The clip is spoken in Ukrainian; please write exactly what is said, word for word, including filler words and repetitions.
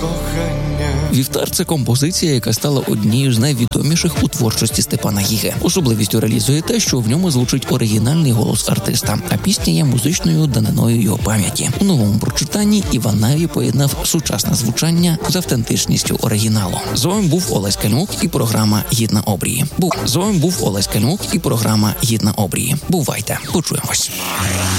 «Вівтар» – це композиція, яка стала однією з найвідоміших у творчості Степана Гіги. Особливістю реалізує те, що в ньому звучить оригінальний голос артиста, а пісня є музичною даниною його пам'яті. У новому прочитанні Іван Наві поєднав сучасне звучання з автентичністю оригіналу. З вами був Олесь Кальмук і програма «Гід на обрії». Був з вами був Олесь Кальмук і програма «Гід на обрії». Бувайте, почуємось.